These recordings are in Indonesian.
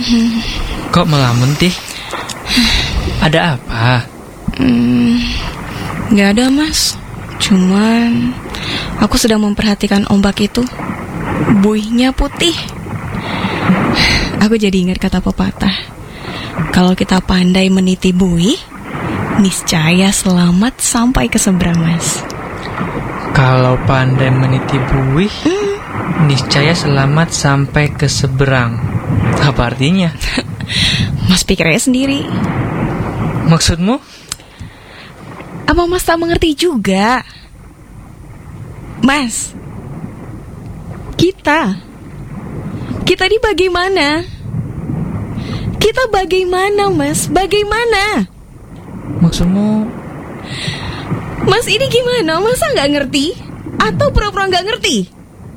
Kok melamun, Tih? Ada apa? Gak ada, Mas. Cuman aku sedang memperhatikan ombak itu. Buihnya putih. Aku jadi ingat kata pepatah. Kalau kita pandai meniti buih, niscaya selamat sampai ke seberang, Mas. Kalau pandai meniti buih, niscaya selamat sampai ke seberang. Apa artinya? Mas pikirnya sendiri. Maksudmu? Apa Mas tak mengerti juga? Mas, kita ini bagaimana? Kita bagaimana, Mas? Bagaimana? Maksudmu? Mas ini gimana? Masa gak ngerti? Atau pura-pura gak ngerti?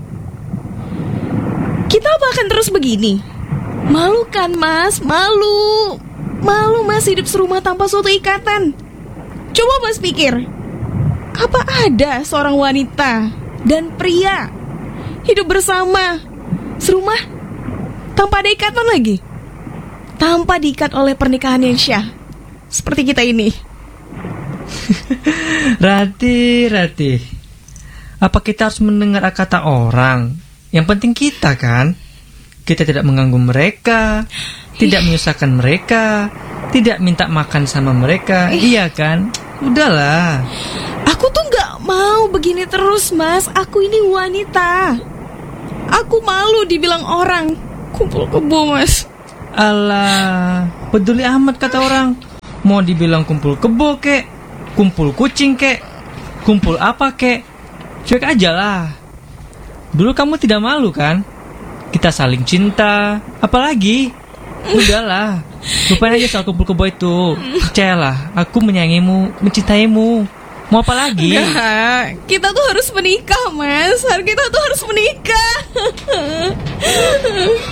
Kita akan terus begini? Malu kan, Mas? Malu Mas hidup serumah tanpa suatu ikatan. Coba Mas pikir, apa ada seorang wanita dan pria hidup bersama serumah tanpa ada ikatan lagi? Tanpa diikat oleh pernikahan yang syah seperti kita ini. Rati, apa kita harus mendengar kata orang? Yang penting kita kan. Kita tidak mengganggu mereka, tidak menyusahkan mereka, tidak minta makan sama mereka. Iya kan? Udahlah. Aku tuh gak mau begini terus, Mas. Aku ini wanita. Aku malu dibilang orang kumpul kebo, Mas. Alah, peduli amat kata orang. Mau dibilang kumpul kebo kek, kumpul kucing kek, kumpul apa kek, cuek aja lah. Dulu kamu tidak malu kan? Kita saling cinta. Apalagi? Udahlah, lupain aja soal kumpul kebo itu. Percayalah, aku menyayangimu, mencintaimu. Mau apa lagi? Enggak, kita tuh harus menikah, Mas. Kita tuh harus menikah.